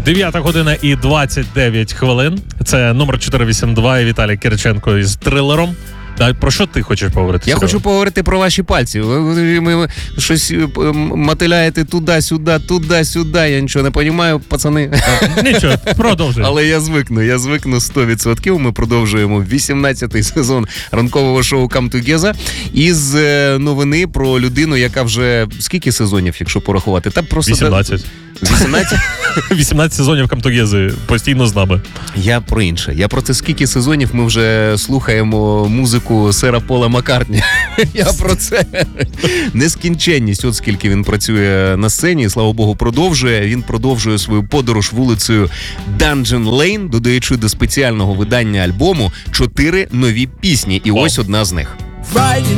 9 година і 29 хвилин. Це номер 482 і Віталій Кириченко із Трилером. Про що ти хочеш поговорити? Я хочу поговорити про ваші пальці. Ви щось мотиляєте туди-сюди. Я нічого не розумію, пацани. Нічого, продовжуй. Але я звикну 100%. Ми продовжуємо 18-й сезон ранкового шоу Come Together із новини про людину, яка вже скільки сезонів, якщо порахувати? Та просто 18. 18? 18 сезонів Come Together постійно з нами. Я про інше. Я про це, скільки сезонів ми вже слухаємо музику сера Пола Маккартні. Я про це. Нескінченність, от скільки він працює на сцені, слава Богу, продовжує. Він продовжує свою подорож вулицею Dungeon Lane, додаючи до спеціального видання альбому 4 нові пісні. І ось одна з них.